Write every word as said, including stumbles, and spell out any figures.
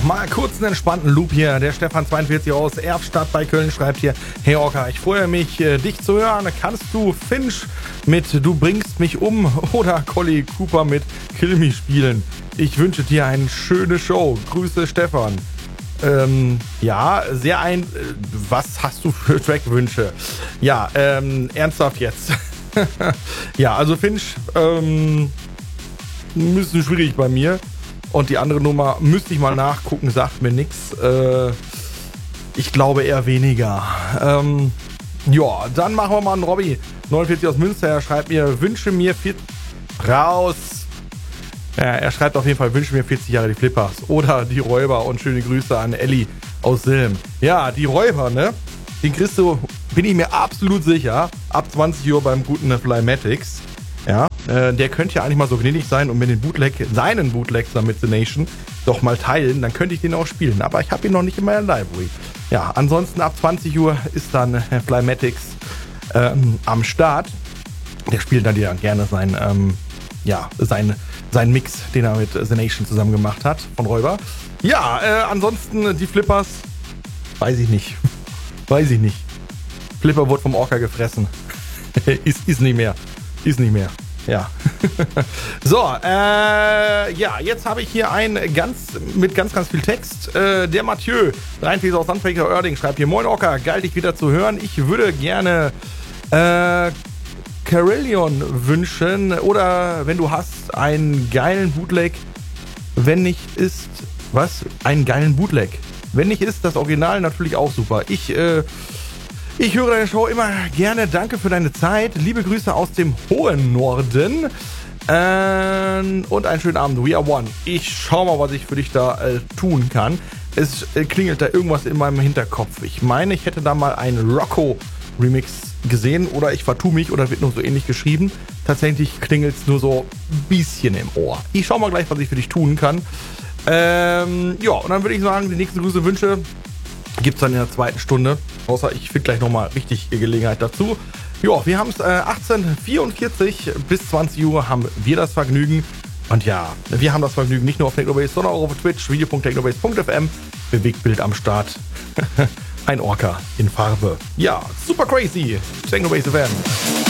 mal kurz einen entspannten Loop hier. Der Stefan zweiundvierzig aus Erfstadt bei Köln schreibt hier: Hey Orca, ich freue mich, dich zu hören. Kannst du Finch mit Du bringst mich um oder Collie Cooper mit Kill Me spielen? Ich wünsche dir eine schöne Show. Grüße, Stefan. Ähm, ja, sehr ein... Was hast du für Trackwünsche? Ja, ähm, ernsthaft jetzt. Ja, also Finch, ähm, ein bisschen schwierig bei mir. Und die andere Nummer müsste ich mal nachgucken, sagt mir nichts. Äh, ich glaube eher weniger. Ähm, ja, dann machen wir mal einen Robby. neunundvierzig aus Münster, er schreibt mir, wünsche mir vier... Raus! Ja, er schreibt auf jeden Fall, wünsche mir vierzig Jahre die Flippers. Oder die Räuber und schöne Grüße an Elli aus Silm. Ja, die Räuber, ne? Den kriegst du, bin ich mir absolut sicher, ab zwanzig Uhr beim guten Flymatics. Ja, äh, der könnte ja eigentlich mal so gnädig sein und mir den Bootleg, seinen Bootleg mit The Nation doch mal teilen. Dann könnte ich den auch spielen. Aber ich habe ihn noch nicht in meiner Library. Ja, ansonsten ab zwanzig Uhr ist dann äh, Flymatics ähm, am Start. Der spielt dann ja gerne sein, ähm, ja, sein, sein Mix, den er mit The Nation zusammen gemacht hat, von Räuber. Ja, äh, ansonsten die Flippers, weiß ich nicht. Weiß ich nicht. Flipper wurde vom Orca gefressen. ist, ist nicht mehr. Ist nicht mehr. Ja. So, äh, ja, jetzt habe ich hier einen ganz, mit ganz, ganz viel Text. Äh, der Mathieu, dreiundvierzig aus Sandfächer Oerding, schreibt hier: Moin Orca, geil dich wieder zu hören. Ich würde gerne, äh, Carillion wünschen. Oder wenn du hast, einen geilen Bootleg. Wenn nicht ist, was? Einen geilen Bootleg. Wenn nicht ist, das Original natürlich auch super. Ich, äh, ich höre deine Show immer gerne. Danke für deine Zeit. Liebe Grüße aus dem hohen Norden. Ähm, und einen schönen Abend. We are one. Ich schau mal, was ich für dich da äh, tun kann. Es äh, klingelt da irgendwas in meinem Hinterkopf. Ich meine, ich hätte da mal einen Rocco-Remix gesehen. Oder ich vertue mich oder wird nur so ähnlich geschrieben. Tatsächlich klingelt es nur so ein bisschen im Ohr. Ich schau mal gleich, was ich für dich tun kann. Ähm, ja, und dann würde ich sagen, die nächsten Grüße, Wünsche gibt es dann in der zweiten Stunde. Außer ich finde gleich nochmal richtig Gelegenheit dazu. Ja, wir haben es äh, achtzehn Uhr vierundvierzig bis zwanzig Uhr haben wir das Vergnügen. Und ja, wir haben das Vergnügen nicht nur auf Technobase, sondern auch auf Twitch, video punkt technobase punkt f m. Bewegtbild am Start. Ein Orca in Farbe. Ja, super crazy. Technobase F M.